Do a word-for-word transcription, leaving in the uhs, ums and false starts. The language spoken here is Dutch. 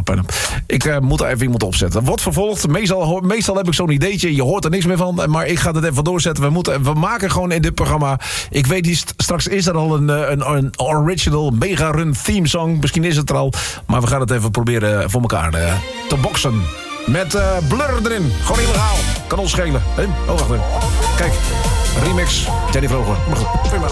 pijn op. Ik uh, moet er even iemand opzetten. Wordt vervolgd. Meestal, meestal heb ik zo'n ideetje. Je hoort er niks meer van. Maar ik ga het even doorzetten. We, moeten, we maken gewoon in dit programma... Ik weet niet, straks is er al een, een, een original mega run theme song. Misschien is het er al. Maar we gaan het even proberen voor elkaar uh, te boksen. Met uh, Blur erin. Gewoon illegaal. Kan ons schelen. Hey? Oh, wacht even. Kijk. Remix. Jenny Vroger. Maar goed, prima.